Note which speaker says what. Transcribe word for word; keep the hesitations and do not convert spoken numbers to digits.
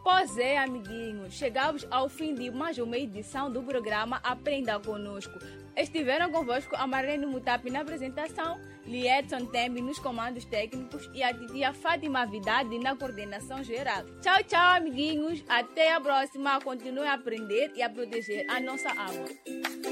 Speaker 1: Pois é, amiguinhos, chegamos ao fim de mais uma edição do programa Aprenda Conosco. Estiveram convosco a Marlene Mutapi na apresentação, Liedson Tembi nos comandos técnicos e a titia Fátima Vidade na coordenação geral. Tchau, tchau, amiguinhos. Até a próxima. Continue a aprender e a proteger a nossa água.